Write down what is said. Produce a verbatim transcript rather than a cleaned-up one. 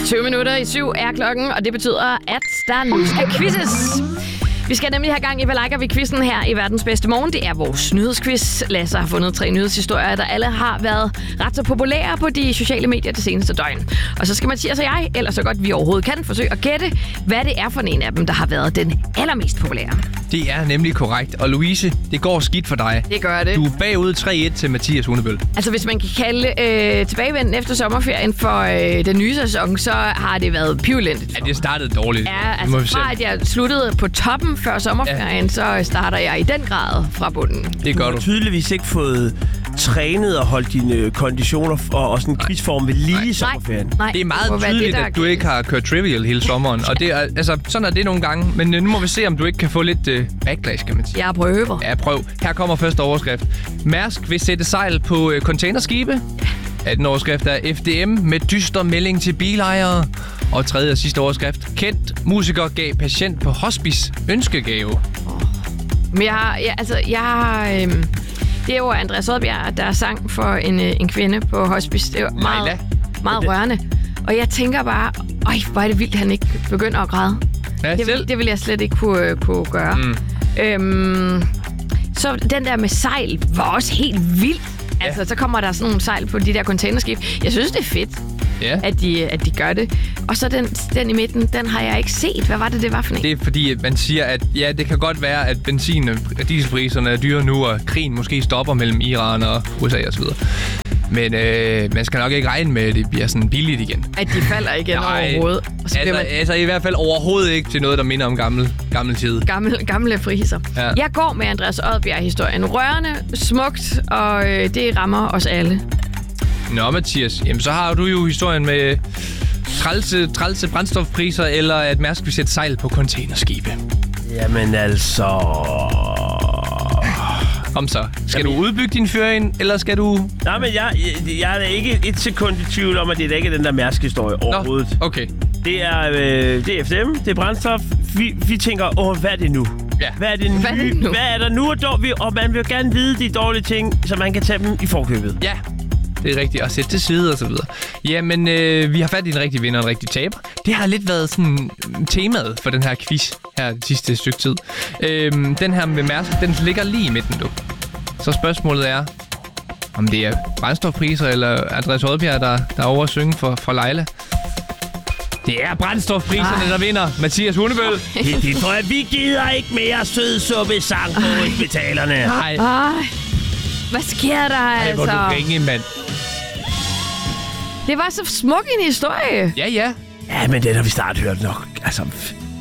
tyve minutter i syv er klokken, og det betyder, at der nu skal quizzes. Vi skal nemlig have gang i, hvad liker vi quizzen her i Verdens Bedste Morgen. Det er vores nyhedsquiz. Lasse har fundet tre nyhedshistorier, der alle har været ret så populære på de sociale medier det seneste døgn. Og så skal Mathias og jeg, eller så godt vi overhovedet kan, forsøge at gætte, hvad det er for en af dem, der har været den allermest populære. Det er nemlig korrekt. Og Louise, det går skidt for dig. Det gør det. Du er bagud tre et til Mathias Hundebøl. Altså, hvis man kan kalde øh, tilbagevenden efter sommerferien for øh, den nye sæson, så har det været pivulendigt. Ja, det startede dårligt. Ja, altså fra at jeg sluttede på toppen før sommerferien, ja. Så starter jeg i den grad fra bunden. Det gør du. Du har tydeligvis ikke fået trænet og holdt dine konditioner og, og sådan en quizform ved lige i sommerferien. Nej, det er meget det tydeligt, det, at du ikke har kørt trivial hele sommeren. Og det er, altså, sådan er det nogle gange. Men nu må vi se, om du ikke kan få lidt uh, backlash, kan man sige. Jeg prøver. Ja, prøv. Her kommer første overskrift. Mærsk vil sætte sejl på uh, containerskibe. Den overskrift er F D M med dyster melding til bilejere. Og tredje og sidste overskrift. Kendt musiker gav patient på hospice ønskegave. Oh. Men jeg har... Ja, altså, jeg har... Øhm, det er jo Andreas Odbjerg, der sang for en, en kvinde på hospice. Det er jo meget, meget rørende. Og jeg tænker bare... Øj, hvor er det vildt, han ikke begynder at græde. Ja, det, vil, det vil jeg slet ikke kunne, kunne gøre. Mm. Øhm, så den der med sejl var også helt vildt. Ja. Altså, så kommer der sådan nogle sejl på de der containerskib. Jeg synes, det er fedt, ja. at, de, at de gør det. Og så den, den i midten, den har jeg ikke set. Hvad var det, det var for en? Det er fordi, at man siger, at ja, det kan godt være, at benzin- og dieselpriserne er dyre nu, og krigen måske stopper mellem Iran og U S A osv. Men øh, man skal nok ikke regne med, at det bliver sådan billigt igen. At de falder igen Nej, overhovedet. Så altså, man... altså i hvert fald overhovedet ikke til noget, der minder om gammel, gammel tid. Gamle, gamle friser. Ja. Jeg går med Andreas Odbjerg-historien. Rørende, smukt, og øh, det rammer os alle. Nå, Mathias. Jamen, så har du jo historien med trælse, trælse brændstofpriser, eller at Mærsk vil sætte sejl på containerskibe. Jamen altså... Om så. Skal Jamen, du udbygge din føring, eller skal du... Nej, men jeg, jeg, jeg er ikke et sekund i tvivl om, at det er ikke den der Mærsk-historie overhovedet. Nå, okay. Det er, øh, det er F D M, det er brændstof. Vi, vi tænker, åh, hvad er det nu? Ja. Hvad er det nu? Hvad er, det nu? Hvad er der nu? Og, vi, og man vil gerne vide de dårlige ting, så man kan tage dem i forkøbet. Ja, det er rigtigt. Og sætte til side og så videre. Jamen, øh, vi har fat i en rigtig vinder og en rigtig taber. Det har lidt været sådan temaet for den her quiz her det sidste stykke tid. Øhm, den her med Mærsk, den ligger lige i midten, du. Så spørgsmålet er, om det er brændstofpriser eller Andreas Odbjerg, der, der er over at synge for, for Leila. Det er brændstofpriserne, der vinder. Mathias Hundebøl. Det, det tror jeg, vi gider ikke mere sødsuppe sang på hospitalerne. Nej. Hvad sker der, Ej, altså? hvor du ringe, mand. Det var så smuk en historie. Ja, ja. Ja, men den har vi snart hørt nok. Altså,